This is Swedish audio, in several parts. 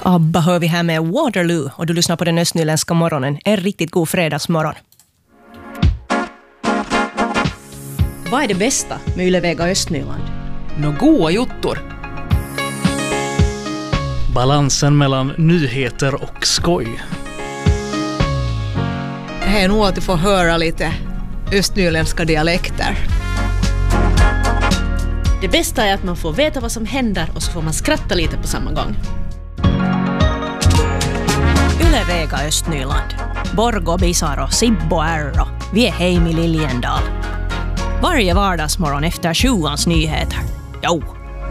ABBA hör vi här med Waterloo och du lyssnar på den östnyländska morgonen. En riktigt god fredagsmorgon. Vad är det bästa med Yle-Vega Östnyland? Goda juttor. Balansen mellan nyheter och skoj. Det är nog att du får höra lite östnyländska dialekter. Det bästa är att man får veta vad som händer och så får man skratta lite på samma gång. Yle-Vega Östnyland. Borgo, Bisaro, Sibbo, Ärro. Vi är hem i Liljendal. Varje vardagsmorgon efter 20:ans nyheter. Jo!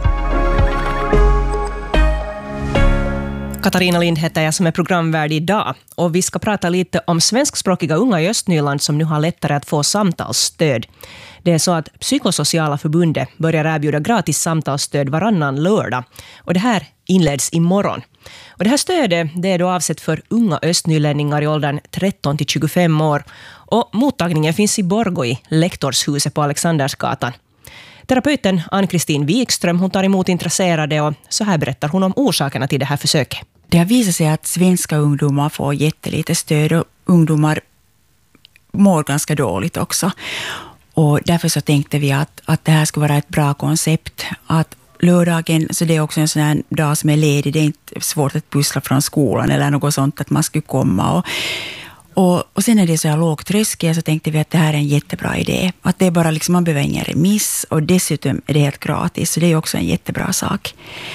Katarina Lind heter jag som är programvärd idag. Och vi ska prata lite om svenskspråkiga unga i Östnyland som nu har lättare att få samtalsstöd. Det är så att Psykosociala förbundet börjar erbjuda gratis samtalsstöd varannan lördag. Och det här inleds imorgon. Och det här stödet det är då avsett för unga östnylänningar i åldern 13 till 25 år. Och mottagningen finns i Borgo i Lektorshuset på Alexandersgatan. Terapeuten Ann-Kristin Wikström hon tar emot intresserade och så här berättar hon om orsakerna till det här försöket. Det har visat sig att svenska ungdomar får jättelite stöd och ungdomar mår ganska dåligt också. Och därför så tänkte vi att det här skulle vara ett bra koncept. Att lördagen, så det är också en sån här dag som är ledig. Det är inte svårt att pussla från skolan eller något sånt att man skulle komma. Och sen är det så här lågt tröskel så tänkte vi att det här är en jättebra idé. Att det är bara liksom, man behöver ingen remiss och dessutom är det helt gratis. Så det är också en jättebra sak.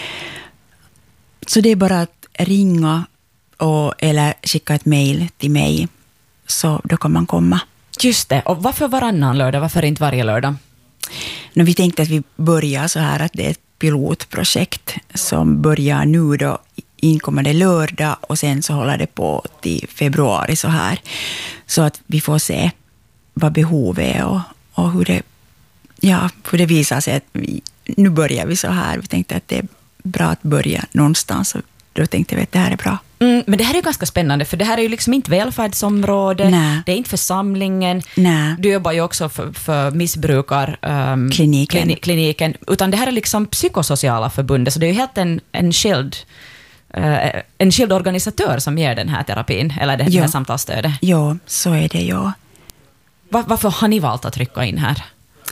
Så det är bara att ringa eller skicka ett mejl till mig så då kan man komma. Just det. Och varför varannan lördag? Varför inte varje lördag? Vi tänkte att vi börjar så här att det är ett pilotprojekt som börjar nu då inkommande lördag och sen så håller det på till februari så här. Så att vi får se vad behovet är och hur det visar sig att nu börjar vi så här. Vi tänkte att det är bra att börja någonstans och då tänkte vi att det här är bra. Men det här är ju ganska spännande för det här är ju liksom inte välfärdsområde. Nej. Det är inte församlingen. Nej. Du jobbar ju också för missbrukarkliniken. Utan det här är liksom Psykosociala förbundet så det är ju helt en skild organisatör som ger den här terapin eller det här samtalsstödet. Ja, så är det ja. Varför har ni valt att trycka in här?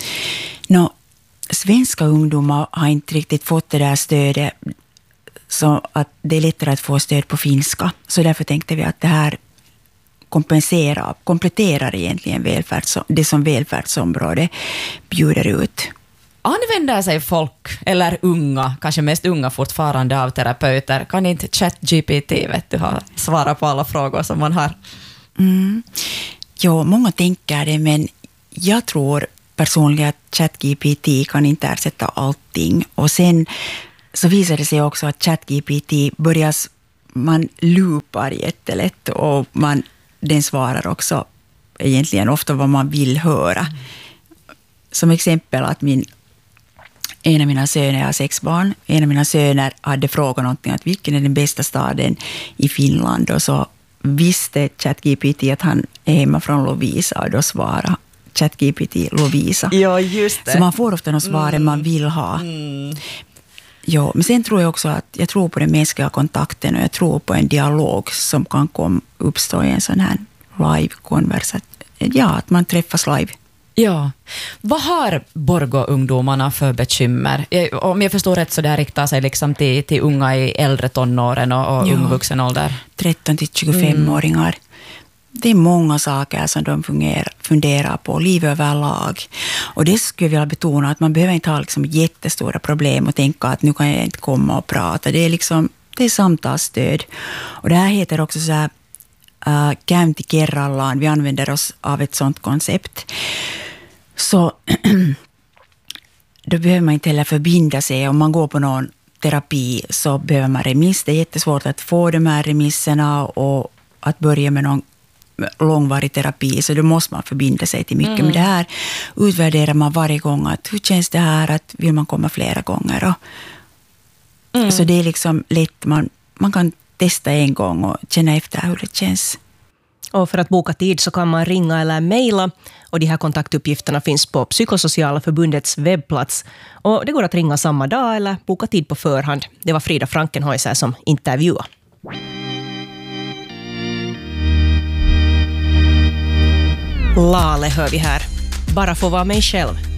Svenska ungdomar har inte riktigt fått det där stödet så att det är lättare att få stöd på finska. Så därför tänkte vi att det här kompletterar egentligen det som välfärdsområde bjuder ut. Använder sig folk, eller unga, kanske mest unga fortfarande av terapeuter? Kan inte ChatGPT svara på alla frågor som man har? Ja, många tänker det, men jag tror personligen att ChatGPT kan inte ersätta allting. Och sen så visar det sig också att ChatGPT man loopar jättelätt och den svarar också egentligen ofta vad man vill höra. Som exempel att en av mina söner, jag har 6 barn, en av mina söner hade frågat någonting att vilken är den bästa staden i Finland och så visste ChatGPT att han är hemma från Lovisa och då svarade ChatGPT Lovisa. Ja, just det. Så man får ofta något svar man vill ha. Ja, men sen tror jag också att jag tror på den mänskliga kontakten och jag tror på en dialog som kan uppstå i en sån här live-konversation. Ja, att man träffas live. Ja. Vad har Borgo-ungdomarna för bekymmer? Om jag förstår rätt så det riktar sig liksom till unga i äldre tonåren och ungvuxen ålder. 13 till 25-åringar. Det är många saker som de funderar på, liv överlag. Och det skulle jag vilja betona att man behöver inte ha liksom jättestora problem och tänka att nu kan jag inte komma och prata. Det är samtalsstöd. Och det här heter också så här Käynti kerrallaan. Vi använder oss av ett sånt koncept. Så då behöver man inte heller förbinda sig. Om man går på någon terapi så behöver man remiss. Det är jättesvårt att få de här remisserna och att börja med någon långvarig terapi, så då måste man förbinda sig till mycket. Men det här utvärderar man varje gång, att hur känns det här, att vill man komma flera gånger. Så det är liksom lätt, man kan testa en gång och känna efter hur det känns. Och för att boka tid så kan man ringa eller mejla och de här kontaktuppgifterna finns på Psykosociala förbundets webbplats. Och det går att ringa samma dag eller boka tid på förhand. Det var Frida Frankenhäuser som intervjuade. Lale hör vi här. Bara få vara mig själv.